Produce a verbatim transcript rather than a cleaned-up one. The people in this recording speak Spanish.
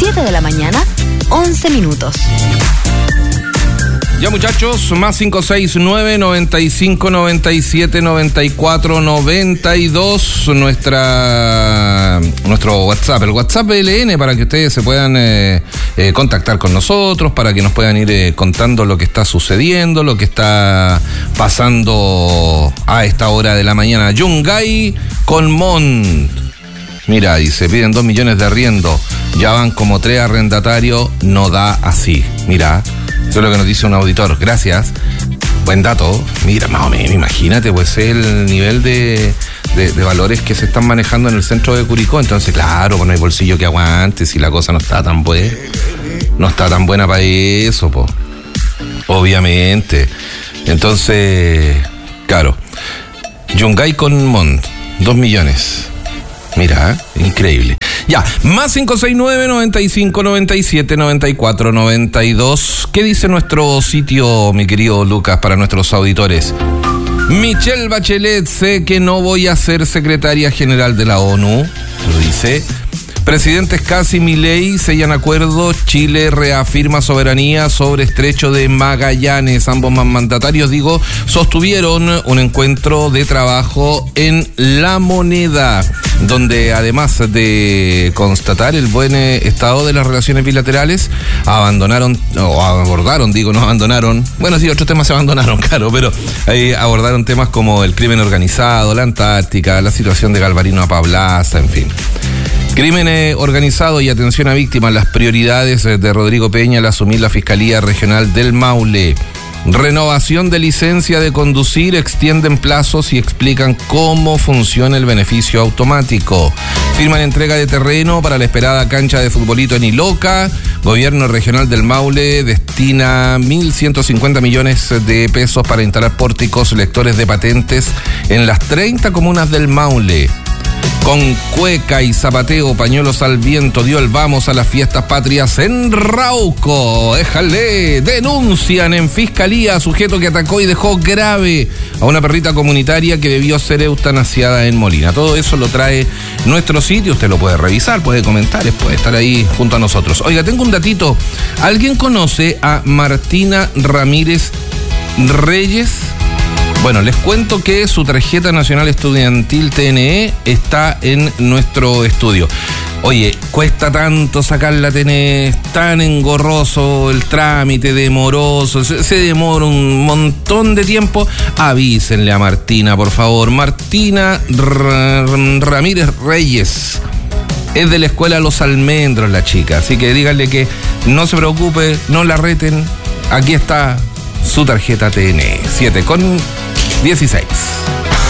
siete de la mañana, once minutos. Ya, muchachos, más cinco seis nueve, noventa y cinco, noventa y siete, noventa y cuatro, noventa y dos, nuestra, nuestro WhatsApp, el WhatsApp L N, para que ustedes se puedan eh, eh, contactar con nosotros, para que nos puedan ir eh, contando lo que está sucediendo, lo que está pasando a esta hora de la mañana. Yungay con Mont. Mira, dice, piden dos millones de arriendo, ya van como tres arrendatarios, no da así. Mira, eso es lo que nos dice un auditor. Gracias. Buen dato. Mira, más o menos, imagínate, pues es el nivel de, de, de valores que se están manejando en el centro de Curicó. Entonces, claro, pues no hay bolsillo que aguante si la cosa no está tan buena. No está tan buena para eso, pues. Obviamente. Entonces, claro. Yungay con Mont, dos millones. Mira, ¿eh? Increíble. Ya, más cinco seis nueve, noventa y cinco, noventa y siete, noventa y cuatro, noventa y dos. ¿Qué dice nuestro sitio, mi querido Lucas, para nuestros auditores? Michelle Bachelet, sé que no voy a ser secretaria general de la ONU, lo dice. Presidentes Cassi y Milei sellan acuerdo, Chile reafirma soberanía sobre Estrecho de Magallanes. Ambos mandatarios, digo, sostuvieron un encuentro de trabajo en La Moneda, donde además de constatar el buen estado de las relaciones bilaterales, abandonaron, o abordaron, digo, no abandonaron, bueno, sí, otros temas se abandonaron, claro, pero ahí abordaron temas como el crimen organizado, la Antártica, la situación de Galvarino Apablaza, en fin. Crimen organizado y atención a víctimas, las prioridades de Rodrigo Peña al asumir la Fiscalía Regional del Maule. Renovación de licencia de conducir, extienden plazos y explican cómo funciona el beneficio automático. Firman entrega de terreno para la esperada cancha de futbolito en Iloca. Gobierno Regional del Maule destina mil ciento cincuenta millones de pesos para instalar pórticos lectores de patentes en las treinta comunas del Maule. Con cueca y zapateo, pañuelos al viento, dio el vamos a las fiestas patrias en Rauco. Éjale, denuncian en fiscalía a sujeto que atacó y dejó grave a una perrita comunitaria que debió ser eutanasiada en Molina. Todo eso lo trae nuestro sitio, usted lo puede revisar, puede comentar, puede estar ahí junto a nosotros. Oiga, tengo un datito. ¿Alguien conoce a Martina Ramírez Reyes? Bueno, les cuento que su tarjeta nacional estudiantil T N E está en nuestro estudio. Oye, cuesta tanto sacar la T N E, es tan engorroso el trámite, demoroso, se, se demora un montón de tiempo. Avísenle a Martina, por favor. Martina R- Ramírez Reyes. Es de la escuela Los Almendros la chica, así que díganle que no se preocupe, no la reten. Aquí está su tarjeta T N E. siete con dieciséis.